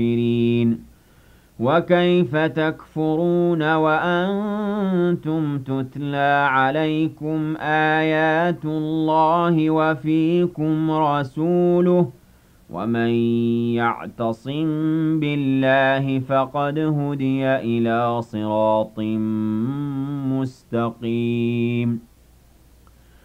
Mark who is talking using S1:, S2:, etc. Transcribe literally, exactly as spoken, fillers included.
S1: وكيف تكفرون وأنتم تتلى عليكم آيات الله وفيكم رسوله ومن يعتصم بالله فقد هدي إلى صراط مستقيم